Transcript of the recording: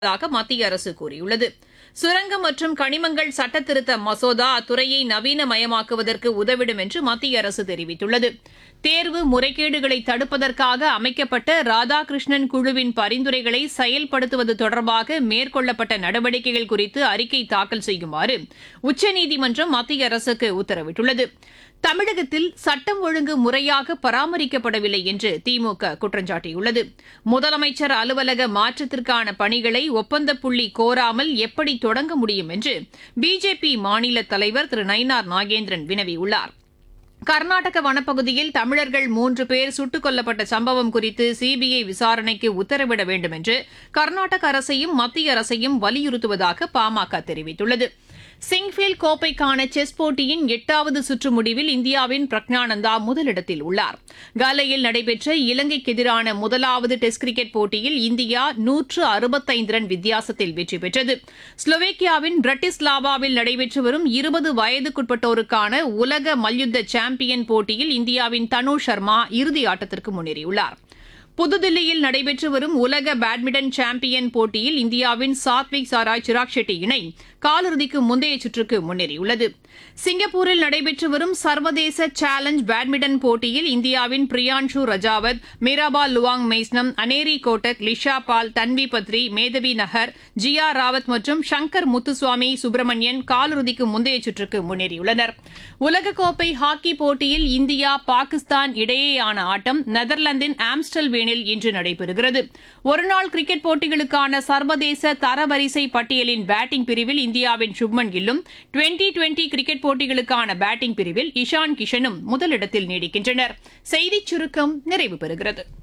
மத்திய அரசு கூறியுள்ளது. சுரங்கம் மற்றும் கனிமங்கள் சட்டத்திருத்த மசோதா அத்துறையை நவீனமயமாக்குவதற்கு உதவிடும் என்று மத்திய அரசு தெரிவித்துள்ளது. தேர்வு முறைகேடுகளை தடுப்பதற்காக அமைக்கப்பட்ட ராதாகிருஷ்ணன் குழுவின் பரிந்துரைகளை செயல்படுத்துவது தொடர்பாக மேற்கொள்ளப்பட்ட நடவடிக்கைகள் குறித்து அறிக்கை தாக்கல் செய்யுமாறு உச்சநீதிமன்றம் மத்திய அரசுக்கு உத்தரவிட்டுள்ளது. தமிழகத்தில் சட்டம் ஒழுங்கு முறையாக பராமரிக்கப்படவில்லை என்று திமுக குற்றம் சாட்டியுள்ளது. முதலமைச்சர் அலுவலக மாற்றத்திற்கான பணிகளை ஒப்பந்தப் புள்ளி கோராமல் எப்படி தொடங்க முடியும் என்று பிஜேபி மாநில தலைவர் திரு நயினார் நாகேந்திரன் வினவியுள்ளார். கர்நாடக வனப்பகுதியில் தமிழர்கள் 3 பேர் சுட்டுக் கொல்லப்பட்ட சம்பவம் குறித்து சிபிஐ விசாரணைக்கு உத்தரவிட வேண்டும் என்று கர்நாடக அரசையும் மத்திய அரசையும் வலியுறுத்துவதாக பாமக தெரிவித்துள்ளது. சிங்ஃபீல்ட் கோப்பைக்கான செஸ் போட்டியின் 8வது சுற்று முடிவில் இந்தியாவின் பிரக்ஞானந்தா முதலிடத்தில் உள்ளார். காலையில் நடைபெற்ற இலங்கைக்கு எதிரான முதலாவது டெஸ்ட் கிரிக்கெட் போட்டியில் இந்தியா 165 ரன் வித்தியாசத்தில் வெற்றி பெற்றது. ஸ்லோவேக்கியாவின் பிரட்டிஸ்லாவாவில் நடைபெற்று வரும் 20 வயதுக்குட்பட்டோருக்கான உலக மல்யுத்த சாம்பியன் போட்டியில் இந்தியாவின் தனு சர்மா இறுதி ஆட்டத்திற்கு முன்னேறியுள்ளார். புதுதில்லியில் நடைபெற்று வரும் உலக பேட்மிண்டன் சாம்பியன் போட்டியில் இந்தியாவின் சாத்விக் சாராய் சிராக் ஷெட்டி இணை காலிறுதிக்கு முந்தைய சுற்றுக்கு முன்னேறியுள்ளது. சிங்கப்பூரில் நடைபெற்று வரும் சர்வதேச சேலஞ்ச் பேட்மிண்டன் போட்டியில் இந்தியாவின் பிரியான்ஷு ரஜாவத், மீராபா லுவாங் மெய்ஸ்னம், அனேரி கோட்டக், லிஷா பால், தன்வி பத்ரி, மேதவி நகர், ஜியா ராவத் மற்றும் ஷங்கர் முத்துசுவாமி சுப்பிரமணியன் காலிறுதிக்கு முந்தைய சுற்றுக்கு முன்னேறியுள்ளனர். உலகக்கோப்பை ஹாக்கி போட்டியில் இந்தியா பாகிஸ்தான் இடையேயான ஆட்டம் நெதர்லாந்தின் ஆம்ஸ்டல்வேனில் இன்று நடைபெறுகிறது. ஒருநாள் கிரிக்கெட் போட்டிகளுக்கான சர்வதேச தரவரிசை பட்டியலின் பேட்டிங் பிரிவில் இந்தியாவின் சுப்மன் கில்லும், டுவெண்டி கிரிக்கெட் போட்டிகளுக்கான பேட்டிங் பிரிவில் இஷான் கிஷனும் முதலிடத்தில் நீடிக்கின்றனர். செய்திச் சுருக்கம் நிறைவு பெறுகிறது.